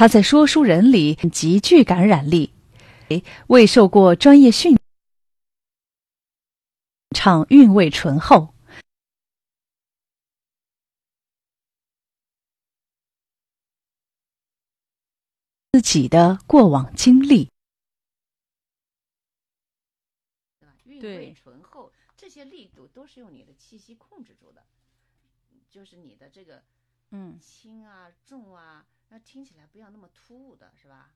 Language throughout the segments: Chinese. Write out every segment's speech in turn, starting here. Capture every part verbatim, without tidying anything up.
他在说书人里极具感染力，未受过专业训练，唱韵味醇厚。自己的过往经历， 对吧？韵味醇厚，这些力度都是用你的气息控制住的，就是你的这个嗯轻啊、重啊，那听起来不要那么突兀的，是吧？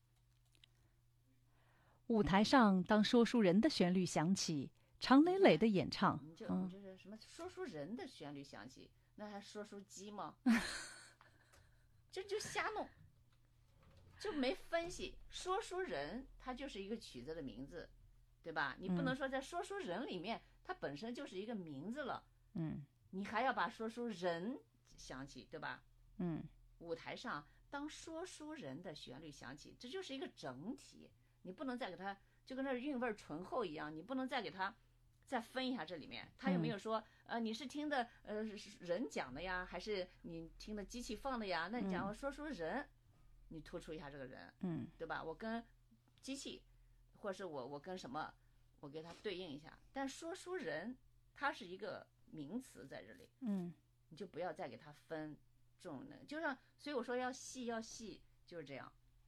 舞台上，当说书人的旋律响起，常磊磊的演唱， 你就嗯你就是什么说书人的旋律响起，那还说书机吗？这就瞎弄。就没分析，说书人他就是一个曲子的名字，对吧？你不能说在说书人里面，它本身就是一个名字了， 嗯， 你还要把说书人响起，对吧？ 嗯， 舞台上当说书人的旋律响起，这就是一个整体，你不能再给它就跟那韵味醇厚一样，你不能再给它再分一下这里面，他有没有说、嗯、呃你是听的呃人讲的呀，还是你听的机器放的呀？那你讲说书人。嗯，你突出一下这个人， 嗯， 对吧？我跟机器，或是我我跟什么，我给它对应一下。但说书人，它是一个名词在这里， 嗯， 你就不要再给它分重的，就让所以我说要细要细，就是这样。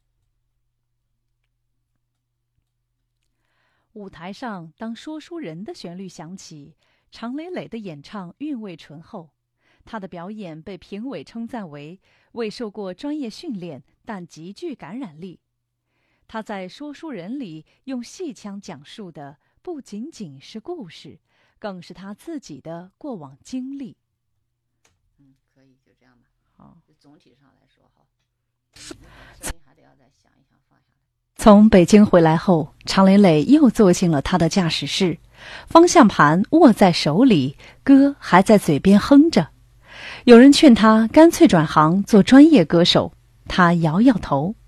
舞台上，当说书人的旋律响起，常磊磊的演唱韵味醇厚。他的表演被评委称赞为未受过专业训练，但极具感染力。他在说书人里用戏腔讲述的不仅仅是故事，更是他自己的过往经历。 嗯，可以，就这样吧。 好， 就总体上来说哈，声音还得要再想一想放下来。 从北京回来后，常磊磊又坐进了他的驾驶室，方向盘握在手里，歌还在嘴边哼着。有人劝他干脆转行做专业歌手，他摇摇头。